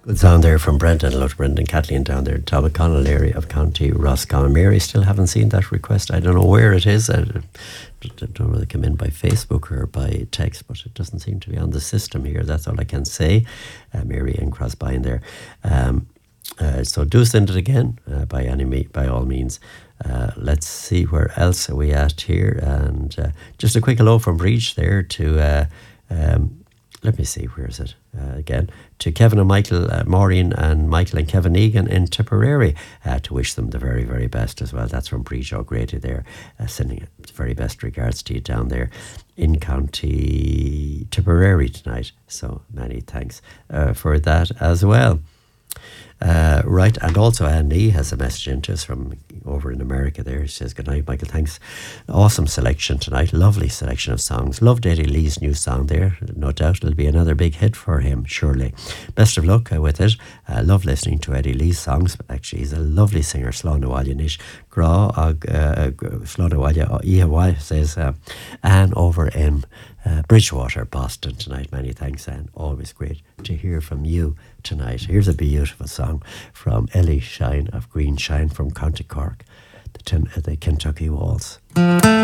Good song there from Brendan. Hello to Brendan and Kathleen down there in Tobaconal area of County Roscommon. Mary, still haven't seen that request. I don't know where it is. I don't know whether it came in by Facebook or by text, but it doesn't seem to be on the system here. That's all I can say. Mary in Crossbine there. So do send it again by all means. Let's see where else are we at here. And just a quick hello from Breach there to... let me see, where is it again? To Kevin and Michael, Maureen and Michael and Kevin Egan in Tipperary, to wish them the very, very best as well. That's from Breach O'Grady there, sending very best regards to you down there in County Tipperary tonight. So many thanks for that as well. Right, and also Annie has a message into us from over in America there. She says, good night, Michael, thanks. Awesome selection tonight, lovely selection of songs. Loved Eddie Lee's new song there. No doubt it'll be another big hit for him, surely. Best of luck with it. Love listening to Eddie Lee's songs. Actually, he's a lovely singer. Slán Abhaile Nish Gra Slán Abhaile Ihawa says, Anne over in Bridgewater, Boston tonight. Many thanks, Anne. Always great to hear from you tonight. Here's a beautiful song from Ellie Shine of Green Shine from County Cork, the Kentucky Waltz.